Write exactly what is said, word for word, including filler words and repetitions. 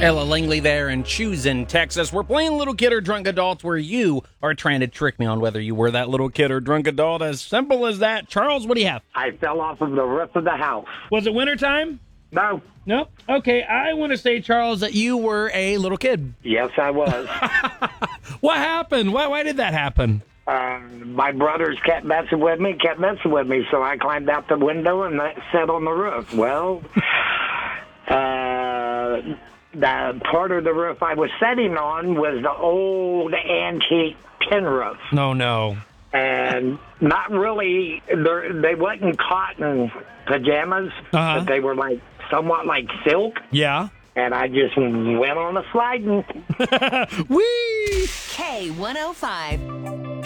Ella Langley there in Choosing, Texas. We're playing Little Kid or Drunk Adults, where you are trying to trick me on whether you were that little kid or drunk adult. As simple as that. Charles, what do you have? I fell off of the roof of the house. Was it wintertime? No. No? Okay, I want to say, Charles, that you were a little kid. Yes, I was. What happened? Why, why did that happen? Uh, my brothers kept messing with me, kept messing with me, so I climbed out the window and sat on the roof. Well, uh, the part of the roof I was sitting on was the old antique tin roof. No, no. And not really, they wasn't cotton pajamas, uh-huh. but they were like somewhat like silk. Yeah. And I just went on a sliding. Whee! K one oh five.